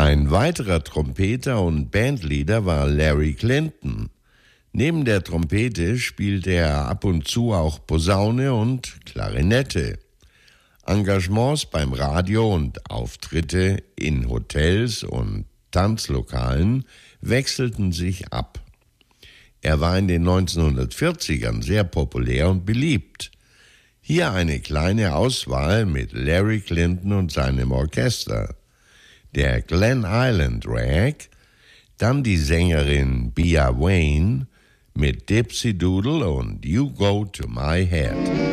Ein weiterer Trompeter und Bandleader war Larry Clinton. Neben der Trompete spielte er ab und zu auch Posaune und Klarinette. Engagements beim Radio und Auftritte in Hotels und Tanzlokalen wechselten sich ab. Er war in den 1940ern sehr populär und beliebt. Hier eine kleine Auswahl mit Larry Clinton und seinem Orchester. Der Glen Island Rag, dann die Sängerin Bea Wain mit Dipsy Doodle und You Go to My Head.